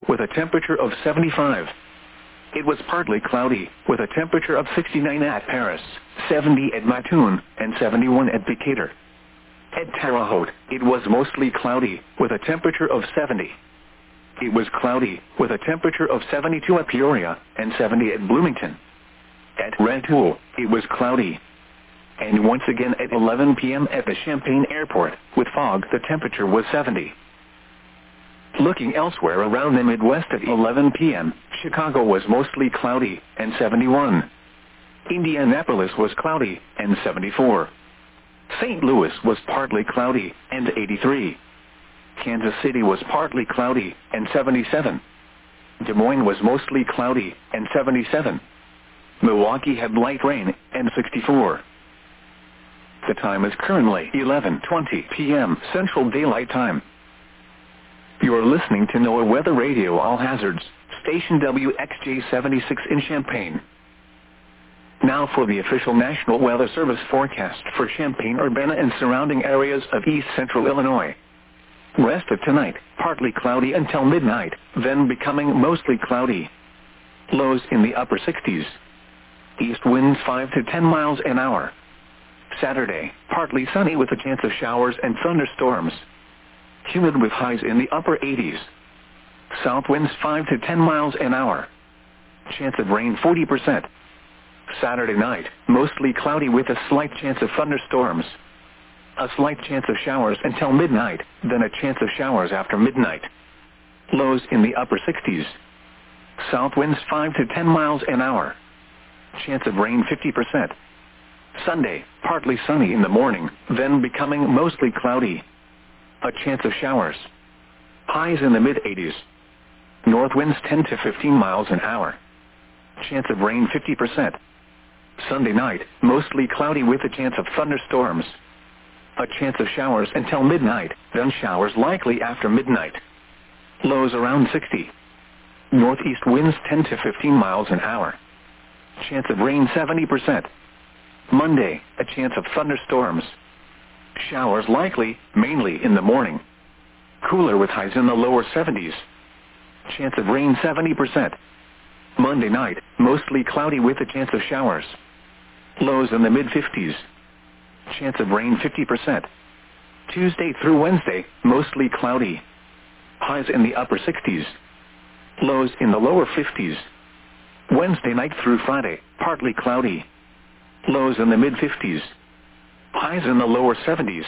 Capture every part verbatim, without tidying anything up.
with a temperature of seventy-five. It was partly cloudy, with a temperature of sixty-nine at Paris, seventy at Matun, and seventy-one at Decatur. At Terre Haute, it was mostly cloudy, with a temperature of seventy. It was cloudy, with a temperature of seventy-two at Peoria, and seventy at Bloomington. At Rantoul, it was cloudy. And once again at eleven p m at the Champaign Airport, with fog, the temperature was seventy. Looking elsewhere around the Midwest at eleven p m, Chicago was mostly cloudy, and seventy-one. Indianapolis was cloudy, and seventy-four. Saint Louis was partly cloudy, and eighty-three. Kansas City was partly cloudy, and seventy-seven. Des Moines was mostly cloudy, and seventy-seven. Milwaukee had light rain, and sixty-four. The time is currently eleven twenty p m Central Daylight Time. You are listening to NOAA Weather Radio All Hazards, station W X J seventy-six in Champaign. Now for the official National Weather Service forecast for Champaign-Urbana and surrounding areas of east central Illinois. Rest of tonight, partly cloudy until midnight, then becoming mostly cloudy. Lows in the upper sixties. East winds five to ten miles an hour. Saturday, partly sunny with a chance of showers and thunderstorms. Humid with highs in the upper eighties. South winds five to ten miles an hour. Chance of rain forty percent. Saturday night, mostly cloudy with a slight chance of thunderstorms. A slight chance of showers until midnight, then a chance of showers after midnight. Lows in the upper sixties. South winds five to ten miles an hour. Chance of rain fifty percent. Sunday, partly sunny in the morning, then becoming mostly cloudy. A chance of showers. Highs in the mid-eighties. North winds ten to fifteen miles an hour. Chance of rain fifty percent. Sunday night, mostly cloudy with a chance of thunderstorms. A chance of showers until midnight, then showers likely after midnight. Lows around sixty. Northeast winds ten to fifteen miles an hour. Chance of rain seventy percent. Monday, a chance of thunderstorms. Showers likely, mainly in the morning. Cooler with highs in the lower seventies. Chance of rain seventy percent. Monday night, mostly cloudy with a chance of showers. Lows in the mid-fifties. Chance of rain fifty percent. Tuesday through Wednesday, mostly cloudy. Highs in the upper sixties. Lows in the lower fifties. Wednesday night through Friday, partly cloudy. Lows in the mid-fifties. Highs in the lower seventies.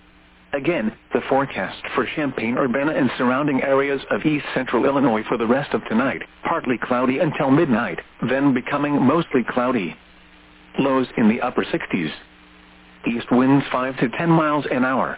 Again, the forecast for Champaign-Urbana and surrounding areas of east central Illinois for the rest of tonight, partly cloudy until midnight, then becoming mostly cloudy. Lows in the upper sixties. East winds five to ten miles an hour.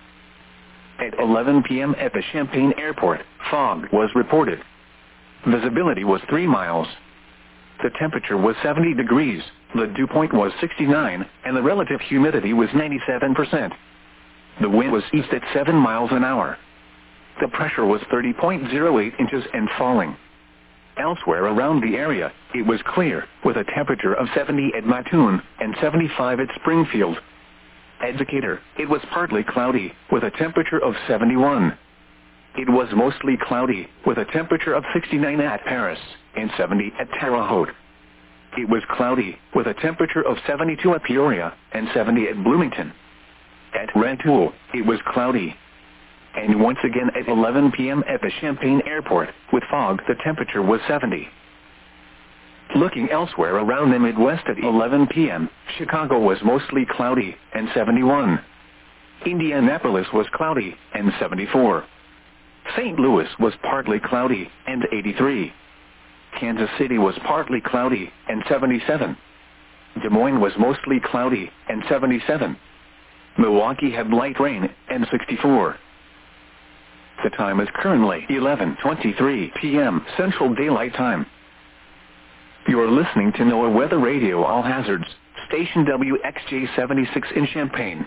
At eleven p m at the Champaign Airport, fog was reported. Visibility was three miles. The temperature was seventy degrees, the dew point was sixty-nine, and the relative humidity was ninety-seven percent. The wind was east at seven miles an hour. The pressure was thirty point zero eight inches and falling. Elsewhere around the area, it was clear, with a temperature of seventy at Mattoon and seventy-five at Springfield. At Decatur, it was partly cloudy, with a temperature of seventy-one. It was mostly cloudy, with a temperature of sixty-nine at Paris and seventy at Terre Haute. It was cloudy, with a temperature of seventy-two at Peoria and seventy at Bloomington. At Rantoul, it was cloudy. And once again at eleven p m at the Champaign Airport, with fog, the temperature was seventy. Looking elsewhere around the Midwest at eleven p m, Chicago was mostly cloudy, and seventy-one. Indianapolis was cloudy, and seventy-four. Saint Louis was partly cloudy, and eighty-three. Kansas City was partly cloudy, and seventy-seven. Des Moines was mostly cloudy, and seventy-seven. Milwaukee had light rain, and sixty-four. The time is currently eleven twenty-three p m Central Daylight Time. You are listening to NOAA Weather Radio All Hazards, station W X J seventy-six in Champaign.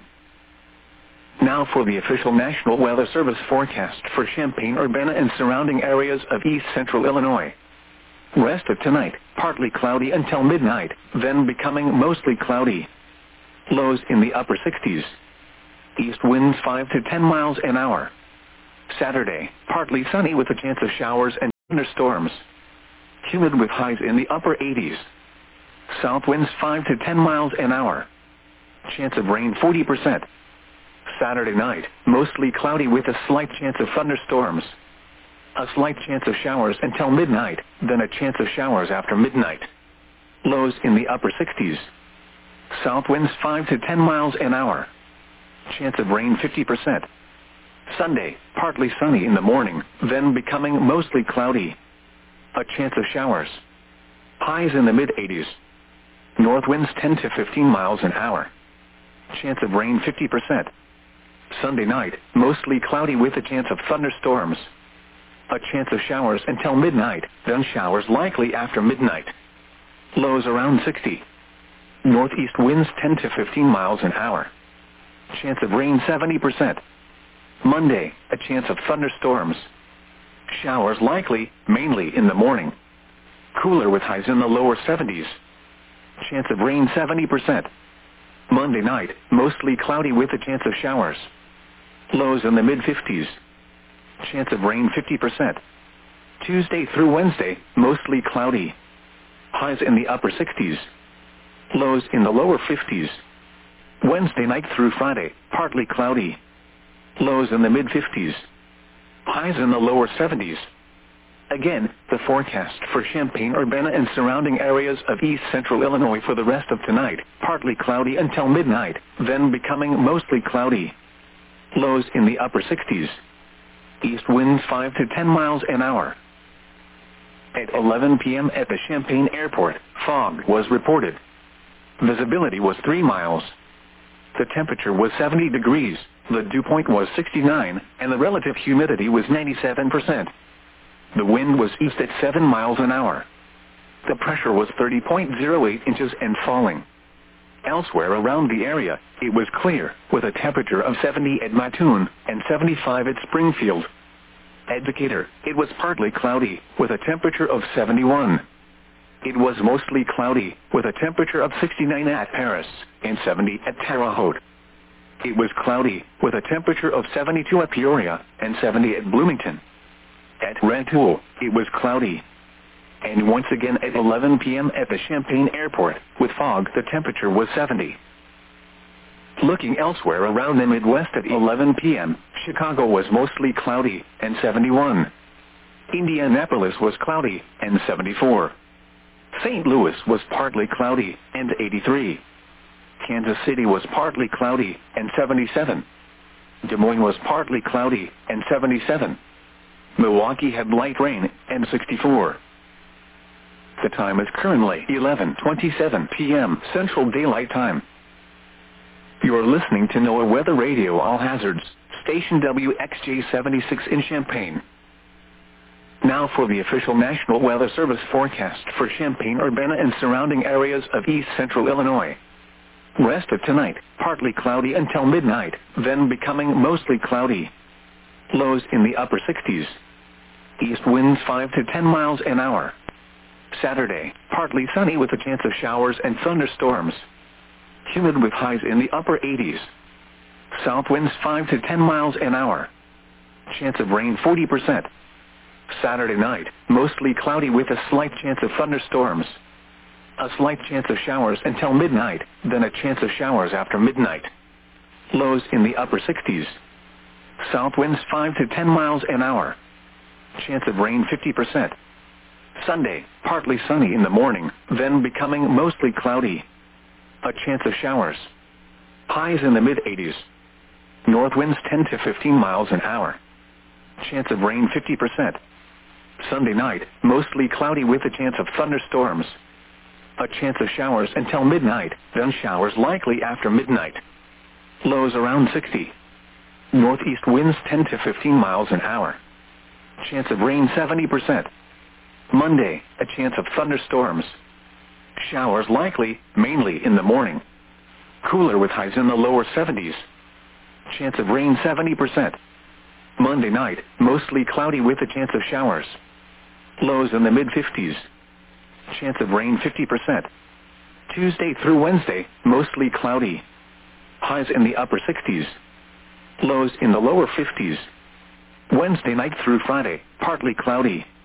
Now for the official National Weather Service forecast for Champaign-Urbana and surrounding areas of east central Illinois. Rest of tonight, partly cloudy until midnight, then becoming mostly cloudy. Lows in the upper sixties. East winds five to ten miles an hour. Saturday, partly sunny with a chance of showers and thunderstorms. Humid with highs in the upper eighties. South winds five to ten miles an hour. Chance of rain forty percent. Saturday night, mostly cloudy with a slight chance of thunderstorms. A slight chance of showers until midnight, then a chance of showers after midnight. Lows in the upper sixties. South winds five to ten miles an hour. Chance of rain fifty percent. Sunday, partly sunny in the morning, then becoming mostly cloudy. A chance of showers. Highs in the mid eighties. North winds ten to fifteen miles an hour. Chance of rain fifty percent. Sunday night, mostly cloudy with a chance of thunderstorms. A chance of showers until midnight, then showers likely after midnight. Lows around sixty. Northeast winds ten to fifteen miles an hour. Chance of rain seventy percent. Monday, a chance of thunderstorms. Showers likely, mainly in the morning. Cooler with highs in the lower seventies. Chance of rain seventy percent. Monday night, mostly cloudy with a chance of showers. Lows in the mid fifties. Chance of rain fifty percent. Tuesday through Wednesday, mostly cloudy. Highs in the upper sixties. Lows in the lower fifties. Wednesday night through Friday, partly cloudy. Lows in the mid fifties. Highs in the lower seventies. Again, the forecast for Champaign-Urbana and surrounding areas of east central Illinois for the rest of tonight, partly cloudy until midnight, then becoming mostly cloudy. Lows in the upper sixties. East winds five to ten miles an hour. At eleven p m at the Champaign Airport, fog was reported. Visibility was three miles. The temperature was seventy degrees, the dew point was sixty-nine, and the relative humidity was ninety-seven percent. The wind was east at seven miles an hour. The pressure was thirty point zero eight inches and falling. Elsewhere around the area, it was clear, with a temperature of seventy at Mattoon and seventy-five at Springfield. At Decatur, it was partly cloudy, with a temperature of seventy-one. It was mostly cloudy, with a temperature of sixty-nine at Paris and seventy at Terre Haute. It was cloudy, with a temperature of seventy-two at Peoria and seventy at Bloomington. At Rantoul, it was cloudy. And once again at eleven p m at the Champaign Airport, with fog, the temperature was seventy. Looking elsewhere around the Midwest at eleven p m, Chicago was mostly cloudy and seventy-one. Indianapolis was cloudy and seventy-four. Saint Louis was partly cloudy and eighty-three. Kansas City was partly cloudy and seventy-seven. Des Moines was partly cloudy and seventy-seven. Milwaukee had light rain and sixty-four. The time is currently eleven twenty-seven p m Central Daylight Time. You are listening to NOAA Weather Radio All Hazards, station W X J seventy-six in Champaign. Now for the official National Weather Service forecast for Champaign-Urbana and surrounding areas of east central Illinois. Rest of tonight, partly cloudy until midnight, then becoming mostly cloudy. Lows in the upper sixties. East winds five to ten miles an hour. Saturday, partly sunny with a chance of showers and thunderstorms. Humid with highs in the upper eighties. South winds five to ten miles an hour. Chance of rain forty percent. Saturday night, mostly cloudy with a slight chance of thunderstorms. A slight chance of showers until midnight, then a chance of showers after midnight. Lows in the upper sixties. South winds five to ten miles an hour. Chance of rain fifty percent. Sunday, partly sunny in the morning, then becoming mostly cloudy. A chance of showers. Highs in the mid eighties. North winds ten to fifteen miles an hour. Chance of rain fifty percent. Sunday night, mostly cloudy with a chance of thunderstorms. A chance of showers until midnight, then showers likely after midnight. Lows around sixty. Northeast winds ten to fifteen miles an hour. Chance of rain seventy percent. Monday, a chance of thunderstorms. Showers likely, mainly in the morning. Cooler with highs in the lower seventies. Chance of rain seventy percent. Monday night, mostly cloudy with a chance of showers. Lows in the mid fifties. Chance of rain fifty percent. Tuesday through Wednesday, mostly cloudy. Highs in the upper sixties. Lows in the lower fifties. Wednesday night through Friday, partly cloudy.